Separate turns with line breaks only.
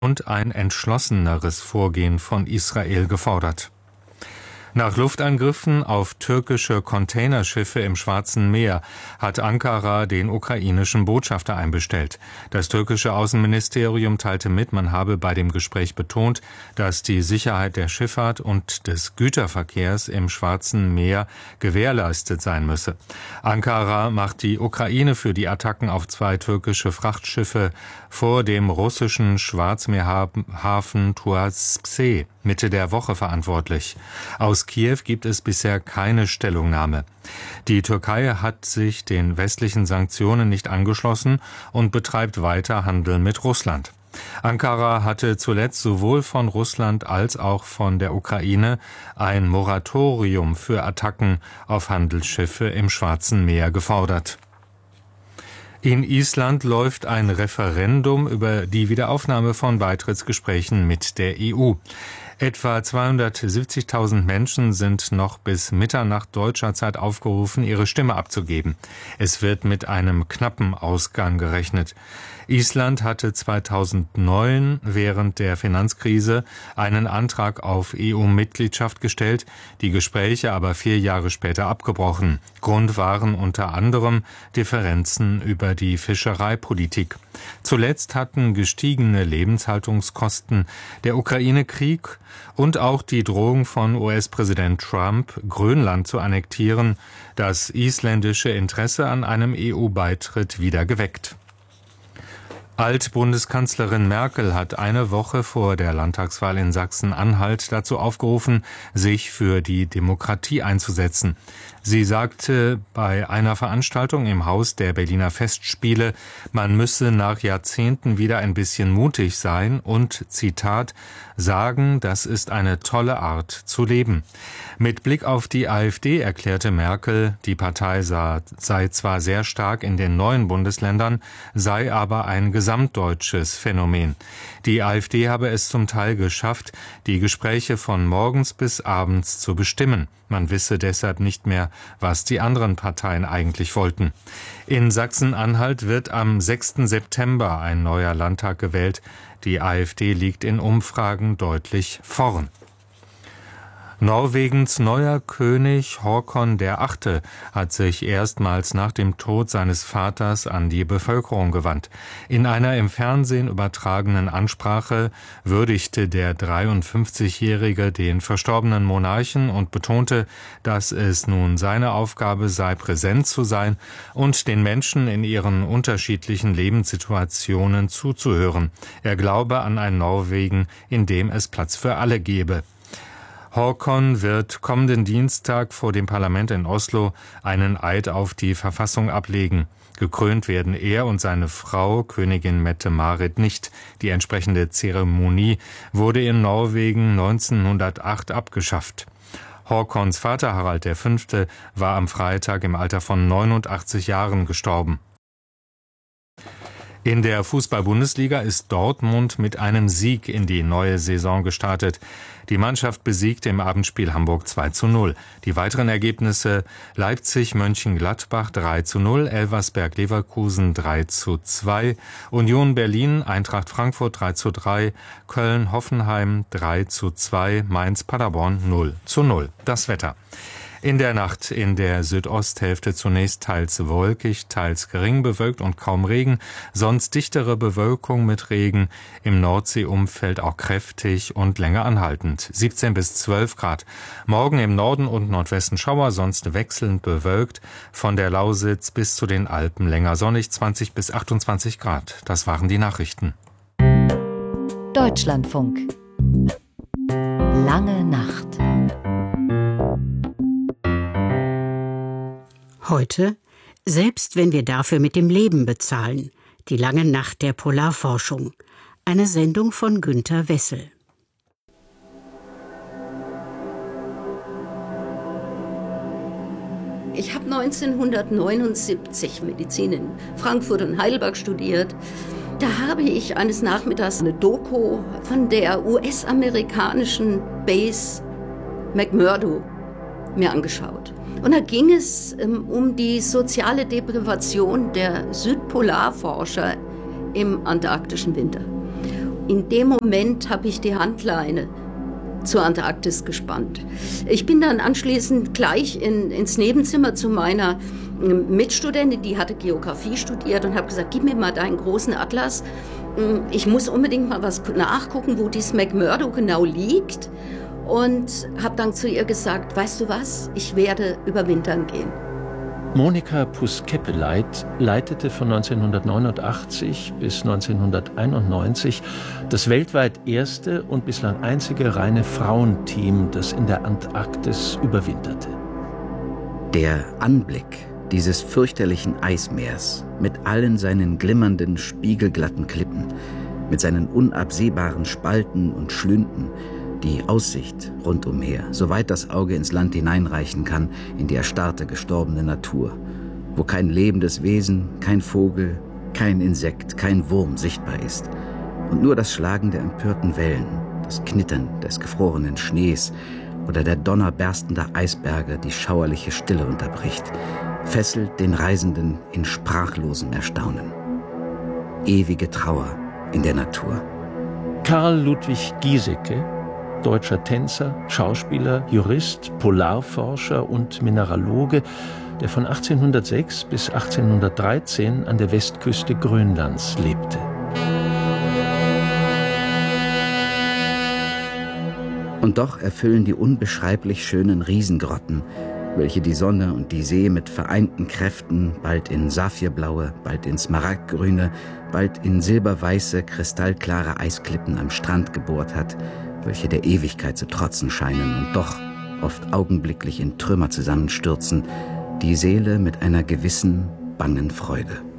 und ein entschlosseneres Vorgehen von Israel gefordert. Nach Luftangriffen auf türkische Containerschiffe im Schwarzen Meer hat Ankara den ukrainischen Botschafter einbestellt. Das türkische Außenministerium teilte mit, man habe bei dem Gespräch betont, dass die Sicherheit der Schifffahrt und des Güterverkehrs im Schwarzen Meer gewährleistet sein müsse. Ankara macht die Ukraine für die Attacken auf 2 türkische Frachtschiffe vor dem russischen Schwarzmeerhafen Tuapse Mitte der Woche verantwortlich. Aus Kiew gibt es bisher keine Stellungnahme. Die Türkei hat sich den westlichen Sanktionen nicht angeschlossen und betreibt weiter Handel mit Russland. Ankara hatte zuletzt sowohl von Russland als auch von der Ukraine ein Moratorium für Attacken auf Handelsschiffe im Schwarzen Meer gefordert. In Island läuft ein Referendum über die Wiederaufnahme von Beitrittsgesprächen mit der EU. Etwa 270.000 Menschen sind noch bis Mitternacht deutscher Zeit aufgerufen, ihre Stimme abzugeben. Es wird mit einem knappen Ausgang gerechnet. Island hatte 2009 während der Finanzkrise einen Antrag auf EU-Mitgliedschaft gestellt, die Gespräche aber 4 Jahre später abgebrochen. Grund waren unter anderem Differenzen über die Fischereipolitik. Zuletzt hatten gestiegene Lebenshaltungskosten, der Ukraine-Krieg und auch die Drohung von US-Präsident Trump, Grönland zu annektieren, das isländische Interesse an einem EU-Beitritt wieder geweckt. Altbundeskanzlerin Merkel hat eine Woche vor der Landtagswahl in Sachsen-Anhalt dazu aufgerufen, sich für die Demokratie einzusetzen. Sie sagte bei einer Veranstaltung im Haus der Berliner Festspiele, man müsse nach Jahrzehnten wieder ein bisschen mutig sein und, Zitat, sagen, das ist eine tolle Art zu leben. Mit Blick auf die AfD erklärte Merkel, die Partei sei zwar sehr stark in den neuen Bundesländern, sei aber ein gesamtdeutsches Phänomen. Die AfD habe es zum Teil geschafft, die Gespräche von morgens bis abends zu bestimmen. Man wisse deshalb nicht mehr, was die anderen Parteien eigentlich wollten. In Sachsen-Anhalt wird am 6. September ein neuer Landtag gewählt. Die AfD liegt in Umfragen deutlich vorn. Norwegens neuer König Håkon VIII. Hat sich erstmals nach dem Tod seines Vaters an die Bevölkerung gewandt. In einer im Fernsehen übertragenen Ansprache würdigte der 53-Jährige den verstorbenen Monarchen und betonte, dass es nun seine Aufgabe sei, präsent zu sein und den Menschen in ihren unterschiedlichen Lebenssituationen zuzuhören. Er glaube an ein Norwegen, in dem es Platz für alle gebe. Håkon wird kommenden Dienstag vor dem Parlament in Oslo einen Eid auf die Verfassung ablegen. Gekrönt werden er und seine Frau, Königin Mette-Marit, nicht. Die entsprechende Zeremonie wurde in Norwegen 1908 abgeschafft. Håkons Vater Harald V. war am Freitag im Alter von 89 Jahren gestorben. In der Fußball-Bundesliga ist Dortmund mit einem Sieg in die neue Saison gestartet. Die Mannschaft besiegte im Abendspiel Hamburg 2:0. Die weiteren Ergebnisse: Leipzig-Mönchengladbach 3:0, Elversberg-Leverkusen 3:2, Union Berlin, Eintracht Frankfurt 3:3, Köln-Hoffenheim 3:2, Mainz-Paderborn 0:0. Das Wetter. In der Nacht in der Südosthälfte zunächst teils wolkig, teils gering bewölkt und kaum Regen, sonst dichtere Bewölkung mit Regen, im Nordseeumfeld auch kräftig und länger anhaltend, 17 bis 12 Grad. Morgen im Norden und Nordwesten Schauer, sonst wechselnd bewölkt, von der Lausitz bis zu den Alpen länger sonnig, 20 bis 28 Grad. Das waren die Nachrichten.
Deutschlandfunk. Lange Nacht.
Heute, selbst wenn wir dafür mit dem Leben bezahlen, die lange Nacht der Polarforschung. Eine Sendung von Günter Wessel.
Ich habe 1979 Medizin in Frankfurt und Heidelberg studiert. Da habe ich eines Nachmittags eine Doku von der US-amerikanischen Base McMurdo mir angeschaut. Und da ging es um die soziale Deprivation der Südpolarforscher im antarktischen Winter. in dem Moment habe ich die Handleine zur Antarktis gespannt. Ich bin dann anschließend gleich ins Nebenzimmer zu meiner Mitstudentin, die hatte Geografie studiert, und habe gesagt, gib mir mal deinen großen Atlas. Ich muss unbedingt mal was nachgucken, wo dieses McMurdo genau liegt. Und habe dann zu ihr gesagt, weißt du was, ich werde überwintern gehen.
Monika Puss-Keppeleit leitete von 1989 bis 1991 das weltweit erste und bislang einzige reine Frauenteam, das in der Antarktis überwinterte.
Der Anblick dieses fürchterlichen Eismeers mit allen seinen glimmernden, spiegelglatten Klippen, mit seinen unabsehbaren Spalten und Schlünden, die Aussicht rundumher, soweit das Auge ins Land hineinreichen kann, in die erstarrte, gestorbene Natur, wo kein lebendes Wesen, kein Vogel, kein Insekt, kein Wurm sichtbar ist und nur das Schlagen der empörten Wellen, das Knittern des gefrorenen Schnees oder der Donner berstender Eisberge die schauerliche Stille unterbricht, fesselt den Reisenden in sprachlosem Erstaunen. Ewige Trauer in der Natur.
Karl Ludwig Giesecke, deutscher Tänzer, Schauspieler, Jurist, Polarforscher und Mineraloge, der von 1806 bis 1813 an der Westküste Grönlands lebte.
Und doch erfüllen die unbeschreiblich schönen Riesengrotten, welche die Sonne und die See mit vereinten Kräften bald in saphirblaue, bald in smaragdgrüne, bald in silberweiße, kristallklare Eisklippen am Strand gebohrt hat, welche der Ewigkeit zu trotzen scheinen und doch oft augenblicklich in Trümmer zusammenstürzen, die Seele mit einer gewissen, bangen Freude.